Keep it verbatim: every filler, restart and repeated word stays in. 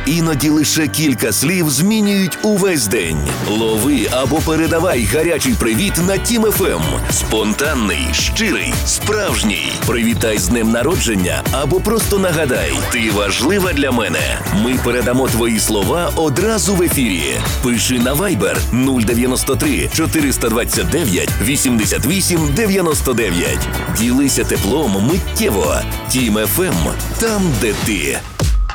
Іноді лише кілька слів змінюють увесь день. Лови або передавай гарячий привіт на Тім еф ем. Спонтанний, щирий, справжній. Привітай з днем народження або просто нагадай: ти важлива для мене. Ми передамо твої слова одразу в ефірі. Пиши на Viber нуль дев'яносто три чотириста двадцять дев'ять вісімдесят вісім дев'яносто дев'ять. Ділися теплом миттєво. Тім еф ем – там, де ти.